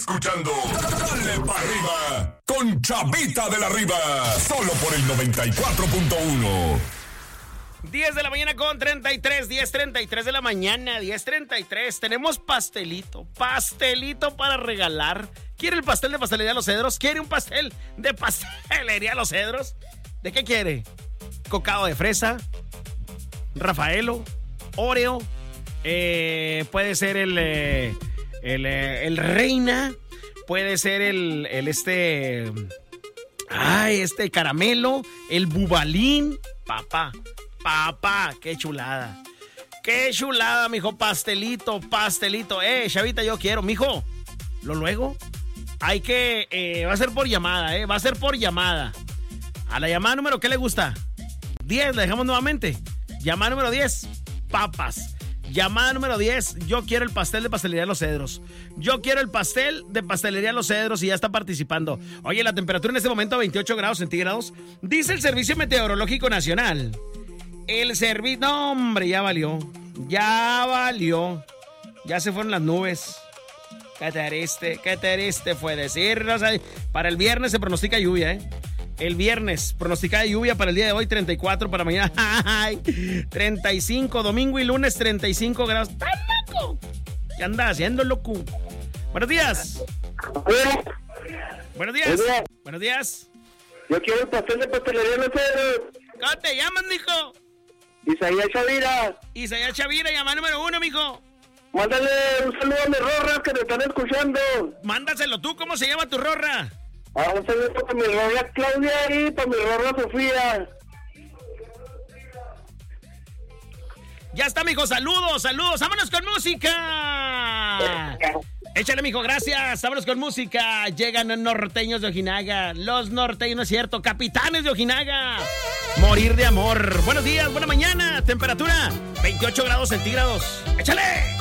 Escuchando Dale pa' Arriba con Chavita de la Riva, solo por el 94.1. 10 de la mañana con 33, 10:33 de la mañana, 10:33. Tenemos pastelito para regalar. ¿Quiere el pastel de Pastelería Los Cedros? ¿Quiere un pastel de Pastelería Los Cedros? ¿De qué quiere? Cocado de fresa, Rafaelo, Oreo, puede ser el Reina, puede ser este caramelo, el Bubalín. Papá, qué chulada. Qué chulada, mijo, pastelito. Chavita, yo quiero, mijo. Luego, hay que, va a ser por llamada, va a ser por llamada. A la llamada número, ¿qué le gusta? 10, la dejamos nuevamente. Llamada número 10, papas. Llamada número 10, yo quiero el pastel de Pastelería Los Cedros. Yo quiero el pastel de Pastelería Los Cedros y ya está participando. Oye, la temperatura en este momento 28 grados centígrados. Dice el Servicio Meteorológico Nacional. No, hombre, ya valió. Ya se fueron las nubes. Qué triste fue decirnos. Para el viernes se pronostica lluvia, El viernes, pronosticada lluvia para el día de hoy, 34 para mañana. 35, domingo y lunes, 35 grados. ¡Estás loco! ¿Qué andas haciendo, loco? Buenos días. Buenos días. Yo quiero el pastel de Pastelería Los Cedros. ¿Cómo te llamas, mijo? Isaías Chavira, llamada número 1, mijo. Mándale un saludo a mis rorras que me están escuchando. Mándaselo tú, ¿cómo se llama tu rorra? Un saludo para mi rorra Claudia y para mi rorra Sofía. Ya está, mijo, saludos. Vámonos con música. Échale, mijo, gracias. Vámonos con música. Llegan los norteños de Ojinaga. Los norteños, no es cierto, capitanes de Ojinaga. Morir de amor. Buenos días, buena mañana. Temperatura 28 grados centígrados. ¡Échale!